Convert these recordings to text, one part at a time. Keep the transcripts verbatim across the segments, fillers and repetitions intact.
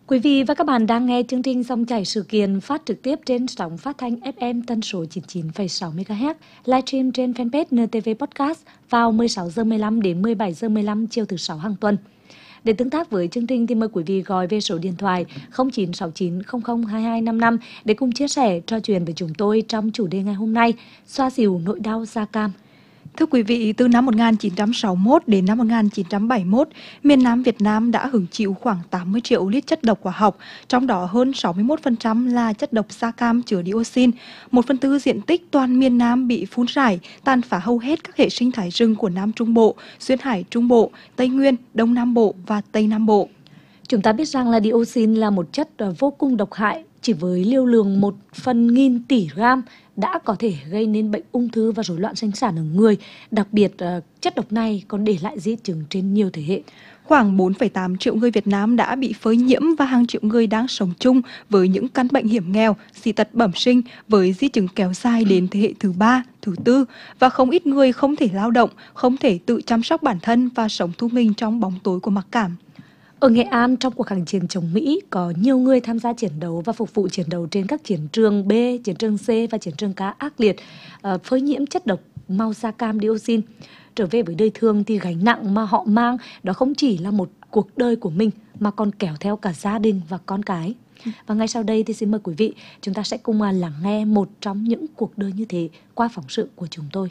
Quý vị và các bạn đang nghe chương trình Dòng chảy sự kiện phát trực tiếp trên sóng phát thanh ép em tần số chín mươi chín phẩy sáu mê ga héc, livestream trên fanpage en tê vê Podcast vào mười sáu giờ mười lăm đến mười bảy giờ mười lăm chiều thứ sáu hàng tuần. Để tương tác với chương trình thì mời quý vị gọi về số điện thoại không chín sáu chín không không hai hai năm năm để cùng chia sẻ, trò chuyện với chúng tôi trong chủ đề ngày hôm nay, xoa dịu nỗi đau da cam. Thưa quý vị, từ năm một nghìn chín trăm sáu mươi mốt đến năm một nghìn chín trăm bảy mươi mốt, miền Nam Việt Nam đã hứng chịu khoảng tám mươi triệu lít chất độc hóa học, trong đó hơn sáu mươi mốt phần trăm là chất độc da cam chứa dioxin. Một phần tư diện tích toàn miền Nam bị phun rải, tàn phá hầu hết các hệ sinh thái rừng của Nam Trung Bộ, Duyên Hải Trung Bộ, Tây Nguyên, Đông Nam Bộ và Tây Nam Bộ. Chúng ta biết rằng là dioxin là một chất vô cùng độc hại, chỉ với liều lượng một phần nghìn tỷ gram đã có thể gây nên bệnh ung thư và rối loạn sinh sản ở người. Đặc biệt, chất độc này còn để lại di chứng trên nhiều thế hệ. Khoảng bốn phẩy tám triệu người Việt Nam đã bị phơi nhiễm và hàng triệu người đang sống chung với những căn bệnh hiểm nghèo, dị tật bẩm sinh với di chứng kéo dài đến thế hệ thứ ba, thứ tư, và không ít người không thể lao động, không thể tự chăm sóc bản thân và sống thu mình trong bóng tối của mặc cảm. Ở Nghệ An, trong cuộc kháng chiến chống Mỹ, có nhiều người tham gia chiến đấu và phục vụ chiến đấu trên các chiến trường B, chiến trường C và chiến trường K ác liệt, uh, phơi nhiễm chất độc màu da cam dioxin. Trở về với đời thường thì gánh nặng mà họ mang đó không chỉ là một cuộc đời của mình mà còn kéo theo cả gia đình và con cái. Và ngay sau đây thì xin mời quý vị, chúng ta sẽ cùng lắng nghe một trong những cuộc đời như thế qua phóng sự của chúng tôi.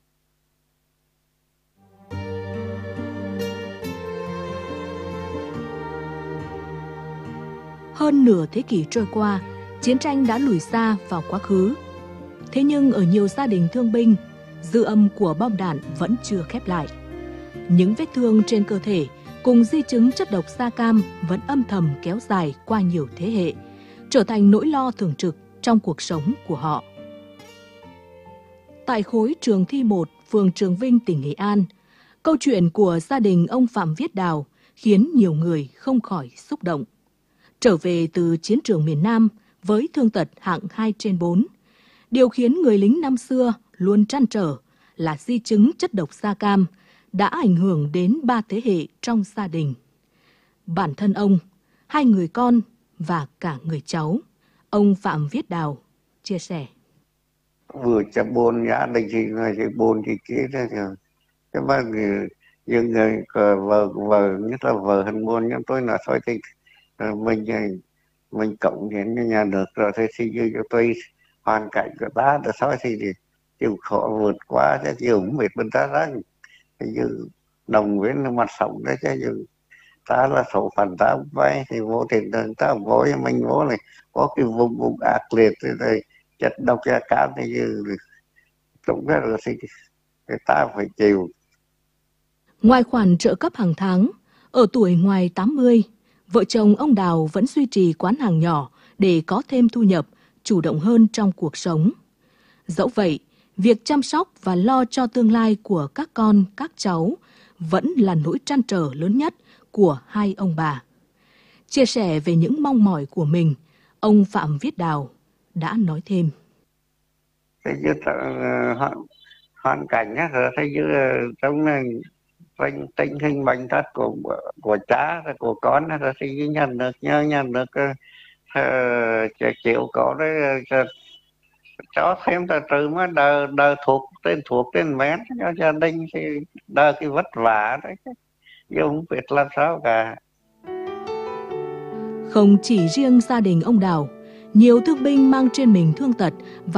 Hơn nửa thế kỷ trôi qua, chiến tranh đã lùi xa vào quá khứ. Thế nhưng ở nhiều gia đình thương binh, dư âm của bom đạn vẫn chưa khép lại. Những vết thương trên cơ thể cùng di chứng chất độc da cam vẫn âm thầm kéo dài qua nhiều thế hệ, trở thành nỗi lo thường trực trong cuộc sống của họ. Tại khối Trường Thi một, phường Trường Vinh, tỉnh Nghệ An, câu chuyện của gia đình ông Phạm Viết Đào khiến nhiều người không khỏi xúc động. Trở về từ chiến trường miền Nam với thương tật hạng hai trên bốn, điều khiến người lính năm xưa luôn trăn trở là di chứng chất độc da cam đã ảnh hưởng đến ba thế hệ trong gia đình. Bản thân ông, hai người con và cả người cháu, ông Phạm Viết Đào chia sẻ. Vừa chăm buồn gia đình thì người thì buồn thì kia đó rồi. Cái ba người, những người vợ, vợ, nhất là vợ hình buồn, nhưng tôi nói thôi thì mình mình cộng hiến cho nhà nước rồi thì xin cho tôi hoàn cảnh của ta để thôi thì chịu khó vượt qua chứ chịu không biết bên ta rằng thì như đồng viên mặt sống đấy chứ như ta là số phận ta không vay thì vô tình đường ta không vô mình vô này có cái vùng vùng ác liệt thì, thì chất độc da cam thì như cũng rất là thì người ta phải chịu. Ngoài khoản trợ cấp hàng tháng, ở tuổi ngoài tám mươi, vợ chồng ông Đào vẫn duy trì quán hàng nhỏ để có thêm thu nhập, chủ động hơn trong cuộc sống. Dẫu vậy, việc chăm sóc và lo cho tương lai của các con, các cháu vẫn là nỗi trăn trở lớn nhất của hai ông bà. Chia sẻ về những mong mỏi của mình, ông Phạm Viết Đào đã nói thêm. Thế như hoàn, hoàn cảnh á, thế như trong tình, tình hình bệnh tật của của cha của con thì nhận được nhờ nhận được uh, chịu có đấy uh, cho thêm từ từ mà đờ đờ thuộc tên thuộc tên mén cho gia đình thì đờ cái vất vả đấy chứ không biết làm sao cả. Không chỉ riêng gia đình ông Đào, nhiều thương binh mang trên mình thương tật và